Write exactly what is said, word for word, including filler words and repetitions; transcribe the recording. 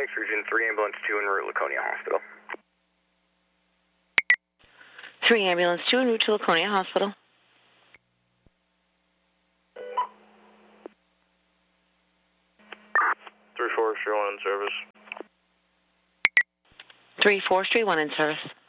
Lakes Region three, Ambulance two en route to Laconia Hospital. three, Ambulance two en route to Laconia Hospital. three four three one in service. three four three one in service.